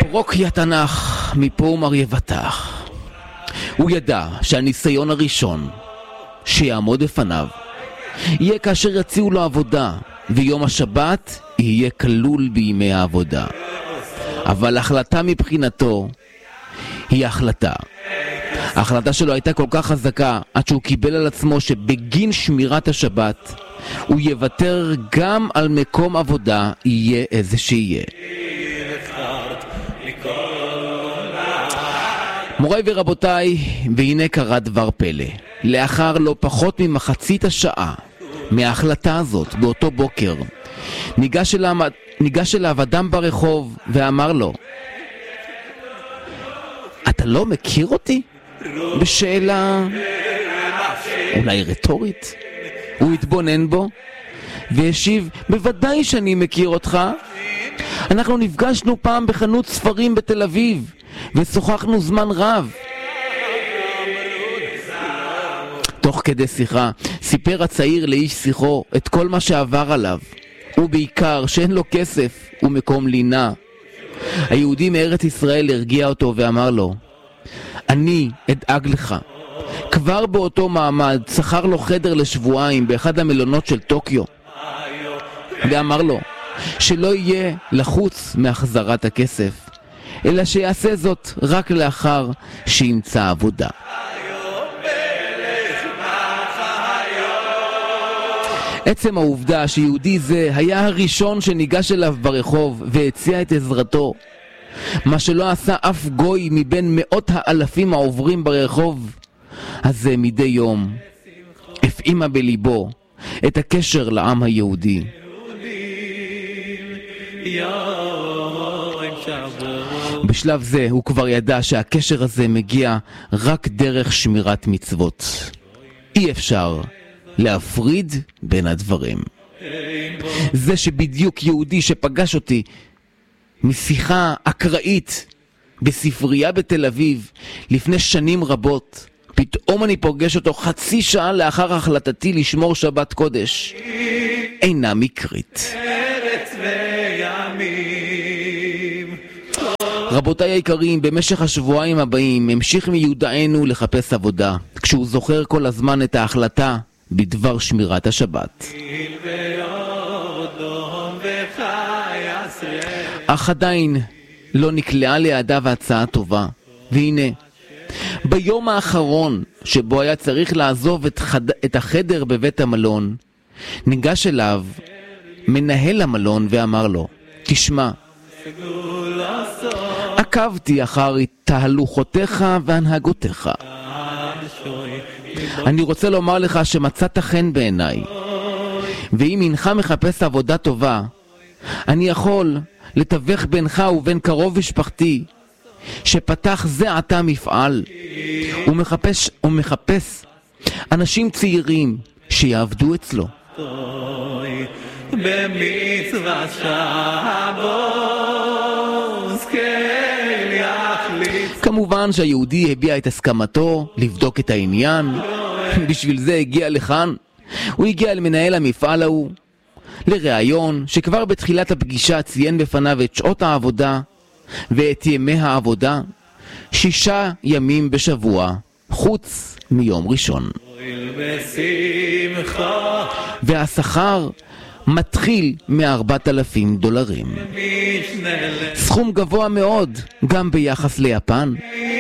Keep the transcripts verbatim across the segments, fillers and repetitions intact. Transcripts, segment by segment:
פרוק יתנך מפה ומר יבטח. הוא ידע שהניסיון הראשון שיעמוד בפניו יהיה כאשר יציעו לו עבודה, ויום השבת יהיה כלול בימי העבודה. אבל החלטה מבחינתו היא החלטה. ההחלטה שלו הייתה כל כך חזקה עד שהוא קיבל על עצמו שבגין שמירת השבת הוא יוותר גם על מקום עבודה, יהיה איזה שיהיה. מוריי ורבותיי, והנה קרה דבר פלא. לאחר לא פחות ממחצית השעה מההחלטה הזאת באותו בוקר, ניגש אליו, ניגש אליו אדם ברחוב ואמר לו, אתה לא מכיר אותי? בשאלה אולי רטורית. הוא התבונן בו והשיב, בוודאי שאני מכיר אותך. אנחנו נפגשנו פעם בחנות ספרים בתל אביב ושוחחנו זמן רב. תוך כדי שיחה סיפר הצעיר לאיש שיחו את כל מה שעבר עליו, ובעיקר שאין לו כסף ומקום לינה. היהודי מארץ ישראל הרגיע אותו ואמר לו, אני אדאג לך. כבר באותו מעמד שכר לו חדר לשבועיים באחד המלונות של טוקיו, ואמר לו שלא יהיה לחוץ מהחזרת הכסף, אלא שיעשה זאת רק לאחר שימצא עבודה. עצם העובדה שיהודי זה היה הראשון שניגש אליו ברחוב והציע את עזרתו, מה שלא עשה אף גוי מבין מאות האלפים העוברים ברחוב הזה מדי יום, הפעימה בליבו את הקשר לעם היהודי. בשלב זה הוא כבר ידע שהקשר הזה מגיע רק דרך שמירת מצוות. אי אפשר להפריד בין הדברים. זה שבדיוק יהודי שפגש אותי משיחה אקראית בספרייה בתל אביב לפני שנים רבות, פתאום אני פוגש אותו חצי שעה לאחר החלטתי לשמור שבת קודש, אינה מקרית. רבותיי היקרים, במשך השבועיים הבאים המשיך מיודענו לחפש עבודה, כשהוא זוכר כל הזמן את ההחלטה בדבר שמירת השבת. אך עדיין לא נקלעה לידיו הצעה טובה. והנה, ביום האחרון שבו היה צריך לעזוב את, חד... את החדר בבית המלון, ניגש אליו מנהל המלון ואמר לו, תשמע, עקבתי אחר תהלוכותיך והנהגותיך. אני רוצה לומר לך שמצאת חן בעיניי, ואם אינך מחפש עבודה טובה, אני יכול לתווך בינך ובין קרוב משפחתי שפתח זה עתה מפעל ומחפש, ומחפש אנשים צעירים שיעבדו אצלו. כמובן שהיהודי הביע את הסכמתו לבדוק את העניין. בשביל זה הגיע לכאן. הוא הגיע למנהל המפעל ההוא לראיון, שכבר בתחילת הפגישה ציין בפניו את שעות העבודה ואת ימי העבודה, שישה ימים בשבוע חוץ מיום ראשון, והשכר מתחיל מארבעת אלפים דולרים, סכום גבוה מאוד גם ביחס ליפן.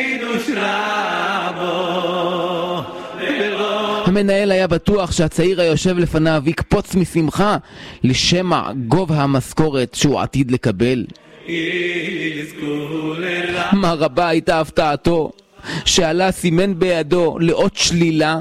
המנהל היה בטוח שהצעיר היושב לפניו יקפוץ משמחה לשמע גובה המשכורת שהוא עתיד לקבל. מה רבה הייתה הפתעתו שעלה סימן בידו לאות שלילה.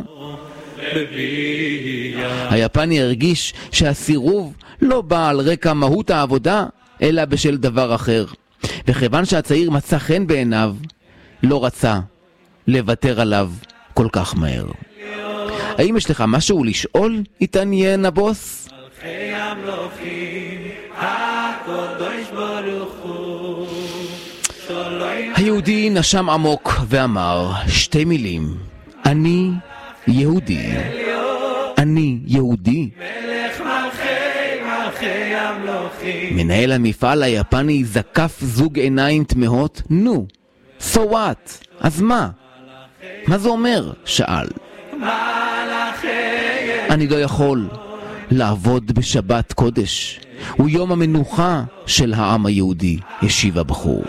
היפני הרגיש שהסירוב לא בא על רקע מהות העבודה, אלא בשל דבר אחר, וכיוון שהצעיר מצא חן בעיניו, לא רצה לוותר עליו כל כך מהר. האם יש לך משהו לשאול? התעניין הבוס. היהודי נשם עמוק ואמר שתי מילים, אני יהודי. אני יהודי. מנהל המפעל היפני זקף זוג עיניים תמהות. נו, so what? אז מה? מה זה אומר? שאל. אני לא יכול לעבוד בשבת קודש, הוא יום המנוחה של העם היהודי, השיב הבחור.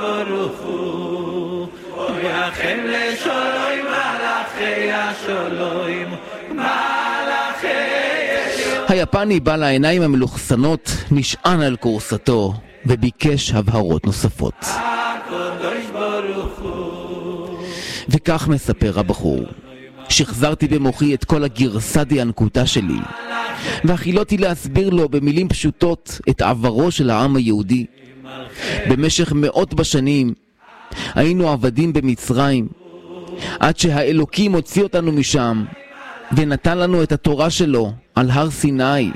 היפני בעל העיניים המלוכסנות נשען על קורסתו וביקש הבהרות נוספות. וכך מספר הבחור: שחזרתי במוחי את כל הגרסה דיאנקותה שלי, והחילותי להסביר לו במילים פשוטות את עברו של העם היהודי. במשך מאות בשנים היינו עבדים במצרים, עד שהאלוקים הוציא אותנו משם ונתן לנו את התורה שלו על הר סיני.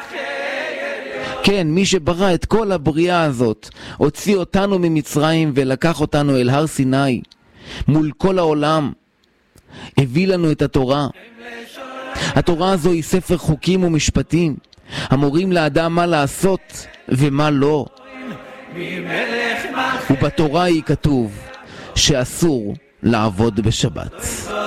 כן, מי שברא את כל הבריאה הזאת הוציא אותנו ממצרים ולקח אותנו אל הר סיני מול כל העולם, הביא לנו את התורה. התורה הזו היא ספר חוקים ומשפטים המורים לאדם מה לעשות ומה לא, ובתורה היא כתוב שאסור לעבוד בשבת.